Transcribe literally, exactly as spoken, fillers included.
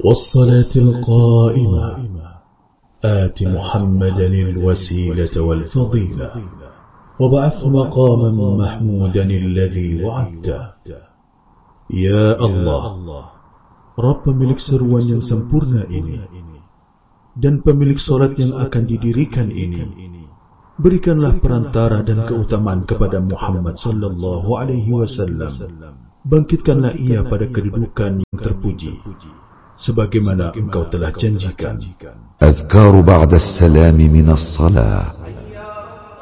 والصلاة القائمة آت محمدا الوسيلة والفضيلة وبعث مقاما محمودا الذي وعدته. Ya Allah, Rabb pemilik seruan yang sempurna ini dan pemilik solat yang akan didirikan ini, berikanlah perantara dan keutamaan kepada Muhammad sallallahu alaihi wasallam. Bangkitkanlah ia pada kedudukan yang terpuji sebagaimana engkau telah janjikan. Azkaru ba'da as-salam min as-salah.